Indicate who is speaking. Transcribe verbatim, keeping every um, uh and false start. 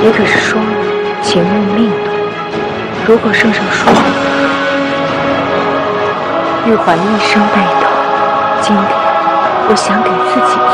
Speaker 1: 也可是说了情任命度。如果圣上说了，玉环一生被动，今天我想给自己